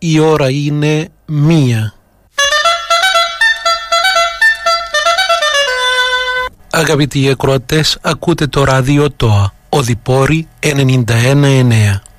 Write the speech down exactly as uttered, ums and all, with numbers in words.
η ώρα είναι μία. Αγαπητοί ακροατές, ακούτε το ράδιο ΤΟΑ, Οδυπόρη ενενήντα ένα εννέα.